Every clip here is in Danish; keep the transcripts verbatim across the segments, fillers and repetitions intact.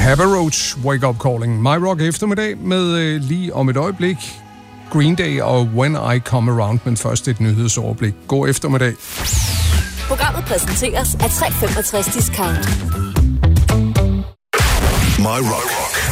Papa Roach, Wake Up Calling. My Rock eftermiddag med øh, lige om et øjeblik Green Day og When I Come Around, men først et nyhedsoverblik. God eftermiddag. Programmet præsenteres af tre femogtres Discount. My Rock.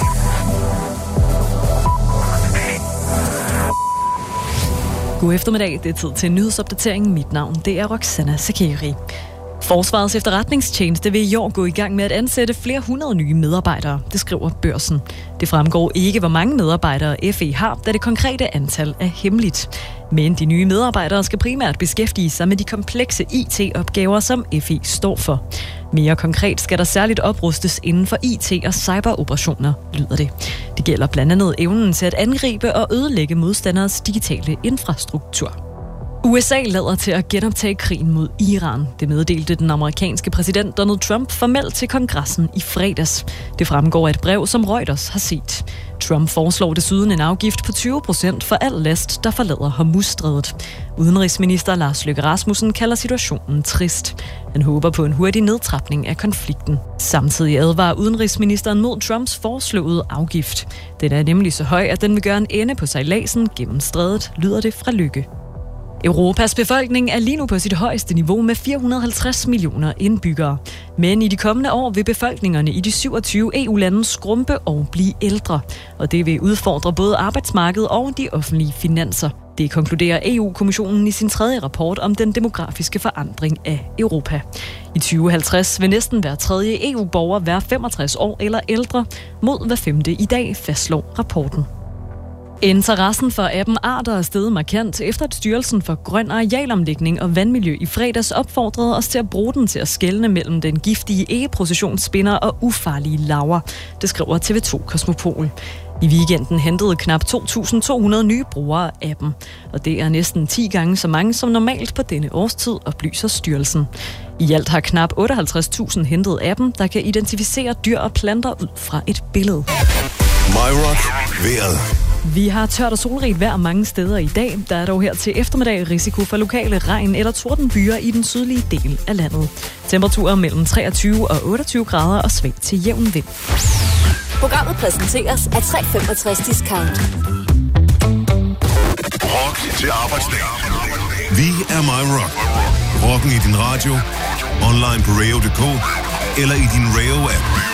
God eftermiddag, det er tid til en nyhedsopdatering. Mit navn, det er Roxana Sakeri. Forsvarets efterretningstjeneste vil i år gå i gang med at ansætte flere hundrede nye medarbejdere, det skriver Børsen. Det fremgår ikke, hvor mange medarbejdere F E har, da det konkrete antal er hemmeligt. Men de nye medarbejdere skal primært beskæftige sig med de komplekse I T-opgaver, som F E står for. Mere konkret skal der særligt oprustes inden for I T- og cyberoperationer, lyder det. Det gælder blandt andet evnen til at angribe og ødelægge modstanderes digitale infrastruktur. U S A lader til at genoptage krigen mod Iran. Det meddelte den amerikanske præsident Donald Trump formelt til kongressen i fredags. Det fremgår af et brev, som Reuters har set. Trump foreslår desuden en afgift på tyve procent for al last, der forlader Hormuzstrædet. Udenrigsminister Lars Løkke Rasmussen kalder situationen trist. Han håber på en hurtig nedtrapning af konflikten. Samtidig advarer udenrigsministeren mod Trumps foreslåede afgift. Den er nemlig så høj, at den vil gøre en ende på sejladsen gennem strædet, lyder det fra Løkke. Europas befolkning er lige nu på sit højeste niveau med fire hundrede og halvtreds millioner indbyggere. Men i de kommende år vil befolkningerne i de syvogtyve E U-lande skrumpe og blive ældre. Og det vil udfordre både arbejdsmarkedet og de offentlige finanser. Det konkluderer E U-kommissionen i sin tredje rapport om den demografiske forandring af Europa. I tyve halvtreds vil næsten hver tredje E U-borger være femogtres år eller ældre, mod hver femte i dag, fastslår rapporten. Interessen for appen Arter er steget markant, efter at Styrelsen for Grøn Arealomlægning og Vandmiljø i fredags opfordrede os til at bruge den til at skelne mellem den giftige æggeprocessionsspinder og ufarlige larver. Det skriver T V to Kosmopol. I weekenden hentede knap to tusind to hundrede nye brugere af appen, og det er næsten ti gange så mange som normalt på denne årstid, oplyser styrelsen. I alt har knap otteoghalvtreds tusind hentet appen, der kan identificere dyr og planter ud fra et billede. My Rock. Vejret. Vi har tørt og solrigt vejr mange steder i dag. Der er dog her til eftermiddag risiko for lokale regn- eller tordenbyger i den sydlige del af landet. Temperaturer mellem treogtyve og otteogtyve grader og svag til jævn vind. Programmet præsenteres af tre femogtres Discount. Rock til arbejdsdag. Vi er My Rock. Rocken i din radio, online på radio punktum d k eller i din radio-app.